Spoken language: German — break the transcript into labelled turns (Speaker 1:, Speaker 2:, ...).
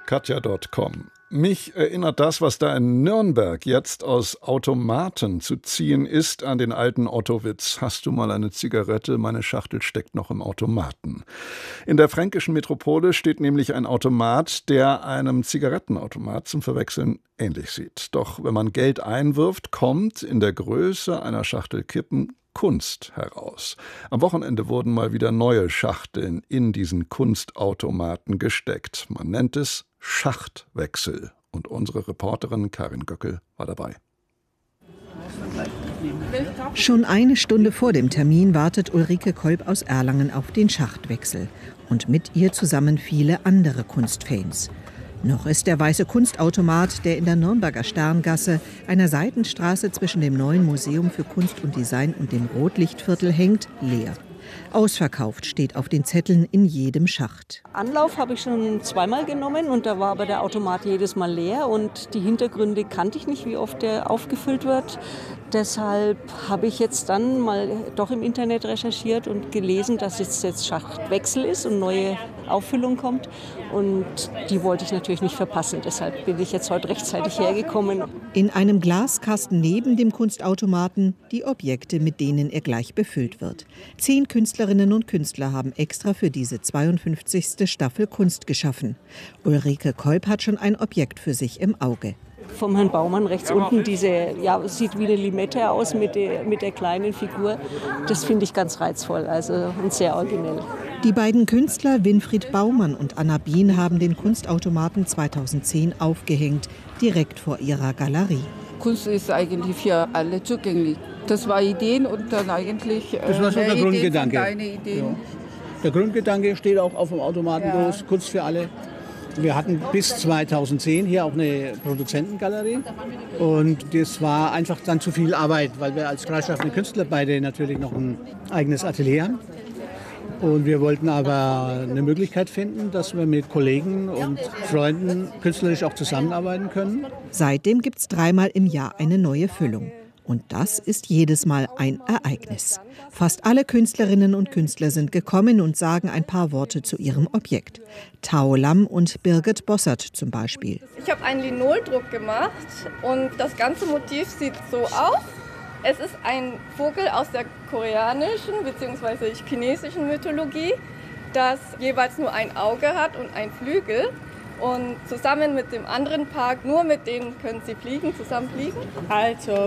Speaker 1: katja.com. Mich erinnert das, was da in Nürnberg jetzt aus Automaten zu ziehen ist, an den alten Otto-Witz. Hast du mal eine Zigarette? Meine Schachtel steckt noch im Automaten. In der fränkischen Metropole steht nämlich ein Automat, der einem Zigarettenautomat zum Verwechseln ähnlich sieht. Doch wenn man Geld einwirft, kommt in der Größe einer Schachtel Kippen Kunst heraus. Am Wochenende wurden mal wieder neue Schachteln in diesen Kunstautomaten gesteckt. Man nennt es Schachtwechsel. Und unsere Reporterin Karin Göckel war dabei.
Speaker 2: Schon eine Stunde vor dem Termin wartet Ulrike Kolb aus Erlangen auf den Schachtwechsel. Und mit ihr zusammen viele andere Kunstfans. Noch ist der weiße Kunstautomat, der in der Nürnberger Sterngasse, einer Seitenstraße zwischen dem neuen Museum für Kunst und Design und dem Rotlichtviertel hängt, leer. Ausverkauft steht auf den Zetteln in jedem Schacht.
Speaker 3: Anlauf habe ich schon zweimal genommen und da war aber der Automat jedes Mal leer und die Hintergründe kannte ich nicht, wie oft der aufgefüllt wird. Deshalb habe ich jetzt dann mal doch im Internet recherchiert und gelesen, dass jetzt Schachtwechsel ist und neue Auffüllung kommt. Und die wollte ich natürlich nicht verpassen. Deshalb bin ich jetzt heute rechtzeitig hergekommen.
Speaker 2: In einem Glaskasten neben dem Kunstautomaten die Objekte, mit denen er gleich befüllt wird. 10 Künstlerinnen und Künstler haben extra für diese 52. Staffel Kunst geschaffen. Ulrike Kolb hat schon ein Objekt für sich im Auge.
Speaker 3: Vom Herrn Baumann rechts unten, sieht wie eine Limette aus mit der kleinen Figur. Das finde ich ganz reizvoll und sehr originell.
Speaker 2: Die beiden Künstler Winfried Baumann und Anna Bien haben den Kunstautomaten 2010 aufgehängt, direkt vor ihrer Galerie.
Speaker 4: Kunst ist eigentlich für alle zugänglich. Das war Ideen und dann eigentlich
Speaker 5: das war schon der Grundgedanke.
Speaker 4: Deine Ideen.
Speaker 5: Ja. Der Grundgedanke steht auch auf dem Automaten groß, Kunst für alle. Wir hatten bis 2010 hier auch eine Produzentengalerie und das war einfach dann zu viel Arbeit, weil wir als freischaffende Künstler beide natürlich noch ein eigenes Atelier haben. Und wir wollten aber eine Möglichkeit finden, dass wir mit Kollegen und Freunden künstlerisch auch zusammenarbeiten können.
Speaker 2: Seitdem gibt es 3-mal im Jahr eine neue Füllung. Und das ist jedes Mal ein Ereignis. Fast alle Künstlerinnen und Künstler sind gekommen und sagen ein paar Worte zu ihrem Objekt. Tao Lam und Birgit Bossert zum Beispiel.
Speaker 6: Ich habe einen Linoldruck gemacht und das ganze Motiv sieht so aus. Es ist ein Vogel aus der koreanischen bzw. chinesischen Mythologie, das jeweils nur ein Auge hat und einen Flügel. Und zusammen mit dem anderen Paar, nur mit denen können sie zusammen fliegen.
Speaker 7: Also